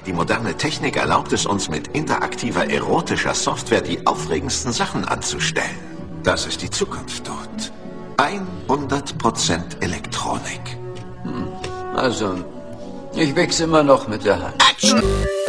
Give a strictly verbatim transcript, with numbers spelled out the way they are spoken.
Die moderne Technik erlaubt es uns, mit interaktiver, erotischer Software die aufregendsten Sachen anzustellen. Das ist die Zukunft dort. hundert Prozent Elektronik. Hm. Also, ich wichse immer noch mit der Hand. Action!